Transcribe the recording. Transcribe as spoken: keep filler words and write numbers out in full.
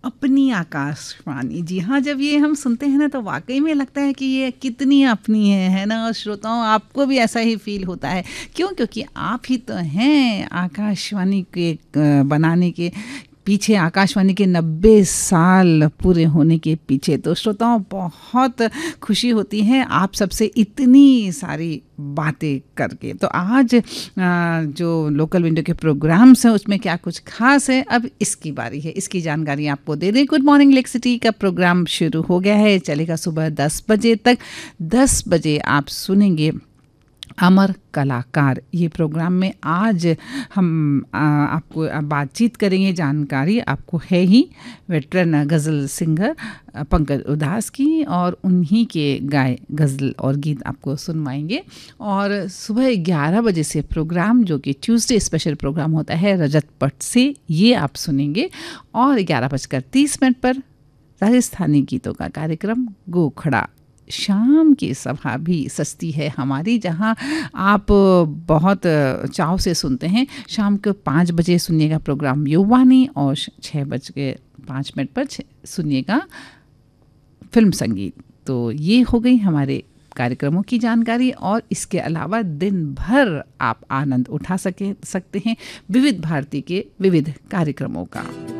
अपनी आकाशवाणी। जी हाँ, जब ये हम सुनते हैं ना तो वाकई में लगता है कि ये कितनी अपनी है है ना। और श्रोताओं, आपको भी ऐसा ही फील होता है। क्यों? क्योंकि आप ही तो हैं आकाशवाणी के अ, बनाने के पीछे, आकाशवाणी के नब्बे साल पूरे होने के पीछे। तो श्रोताओं, बहुत खुशी होती है आप सबसे इतनी सारी बातें करके। तो आज आ, जो लोकल विंडो के प्रोग्राम्स हैं उसमें क्या कुछ खास है, अब इसकी बारी है, इसकी जानकारी आपको दे दें। गुड मॉर्निंग लेक सिटी का प्रोग्राम शुरू हो गया है, चलेगा सुबह दस बजे तक। दस बजे आप सुनेंगे अमर कलाकार। ये प्रोग्राम में आज हम आ, आपको बातचीत करेंगे, जानकारी आपको है ही, वेटरन गज़ल सिंगर पंकज उदास की, और उन्हीं के गाए गज़ल और गीत आपको सुनवाएंगे। और सुबह ग्यारह बजे से प्रोग्राम, जो कि ट्यूसडे स्पेशल प्रोग्राम होता है रजत पट से, ये आप सुनेंगे। और ग्यारह बजकर तीस मिनट पर राजस्थानी गीतों का कार्यक्रम गोखड़ा। शाम की सभा भी सस्ती है हमारी, जहां आप बहुत चाव से सुनते हैं। शाम को पाँच बजे सुनिएगा प्रोग्राम युवानी, और छः बज के पाँच मिनट पर सुनिएगा फिल्म संगीत। तो ये हो गई हमारे कार्यक्रमों की जानकारी। और इसके अलावा दिन भर आप आनंद उठा सके सकते हैं विविध भारती के विविध कार्यक्रमों का।